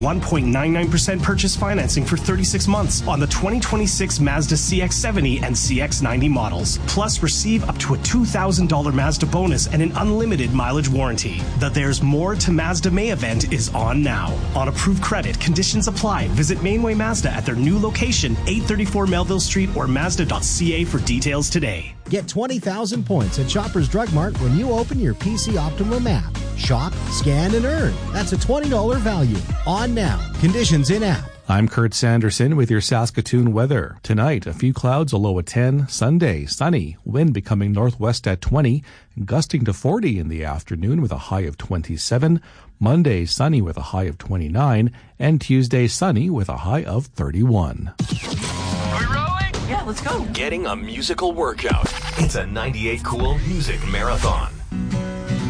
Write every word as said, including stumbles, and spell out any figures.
one point nine nine percent purchase financing for thirty-six months on the twenty twenty-six Mazda C X seventy and C X ninety models. Plus, receive up to a two thousand dollars Mazda bonus and an unlimited mileage warranty. The There's More to Mazda May event is on now. On approved credit, conditions apply. Visit Mainway Mazda at their new location, eight thirty-four Melville Street, or mazda dot c a for details today. Get twenty thousand points at Shoppers Drug Mart when you open your P C Optimum app. Shop, scan, and earn. That's a twenty dollars value. On now. Conditions in app. I'm Kurt Sanderson with your Saskatoon weather. Tonight, a few clouds, a low at ten. Sunday, sunny. Wind becoming northwest at twenty. Gusting to forty in the afternoon with a high of twenty-seven. Monday, sunny with a high of twenty-nine. And Tuesday, sunny with a high of thirty-one. Are we rolling? Yeah, let's go. Getting a musical workout. It's a ninety-eight Cool Music Marathon.